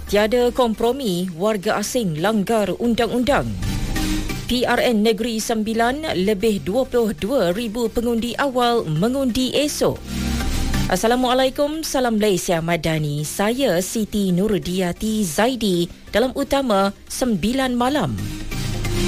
Tiada kompromi, warga asing langgar undang-undang. PRN Negeri Sembilan, lebih 22,000 pengundi awal mengundi esok. Assalamualaikum, salam Malaysia Madani. Saya Siti Nurdiati Zaidi dalam Utama 9 Malam.